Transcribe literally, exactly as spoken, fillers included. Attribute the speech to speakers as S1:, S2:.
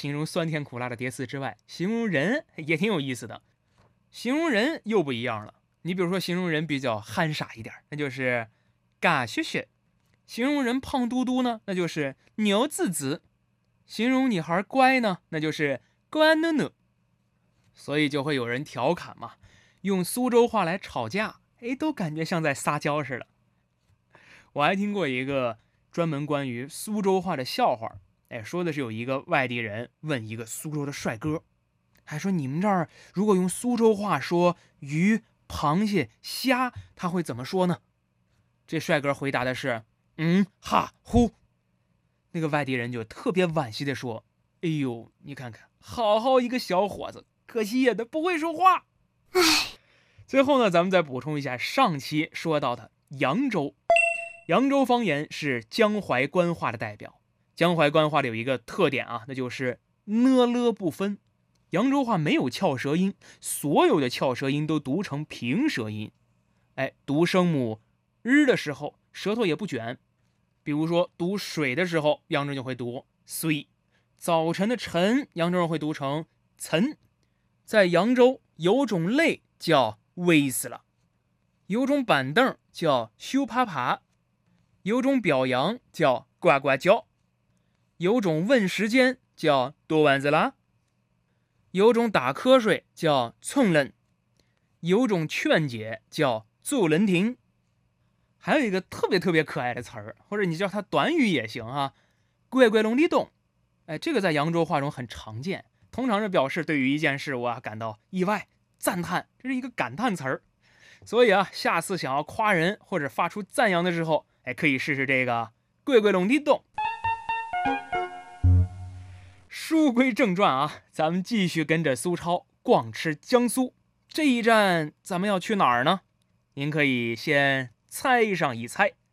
S1: 形容酸甜苦辣的叠词之外，形容人也挺有意思的。形容人又不一样了，你比如说形容人比较憨傻一点，那就是嘎学学；形容人胖嘟嘟呢，那就是牛滋滋；形容女孩乖呢，那就是乖努努。所以就会有人调侃嘛，用苏州话来吵架，哎，都感觉像在撒娇似的。我还听过一个专门关于苏州话的笑话，哎，说的是有一个外地人问一个苏州的帅哥，还说你们这儿如果用苏州话说鱼、螃蟹、虾，他会怎么说呢？这帅哥回答的是嗯哈呼。那个外地人就特别惋惜的说，哎呦，你看看，好好一个小伙子，可惜呀，他不会说话。最后呢，咱们再补充一下上期说到的扬州。扬州方言是江淮官话的代表。江淮官话里有一个特点啊，那就是呢了不分。扬州话没有翘舌音，所有的翘舌音都读成平舌音。哎，读声母日的时候，舌头也不卷。比如说读水的时候，扬州人就会读水；早晨的晨，扬州人会读成晨。在扬州有种累叫微死了，有种板凳叫羞趴趴，有种表扬叫呱呱叫，有种问时间叫多晚子啦，有种打瞌睡叫寸冷，有种劝解叫做人停。还有一个特别特别可爱的词儿，或者你叫它短语也行啊，乖乖龙里动。哎，这个在扬州话中很常见，通常是表示对于一件事物啊感到意外、赞叹，这是一个感叹词儿。所以啊，下次想要夸人或者发出赞扬的时候，哎，可以试试这个乖乖龙里动。书归正传啊，咱们继续跟着苏超逛吃江苏。这一站咱们要去哪儿呢？您可以先猜上一猜。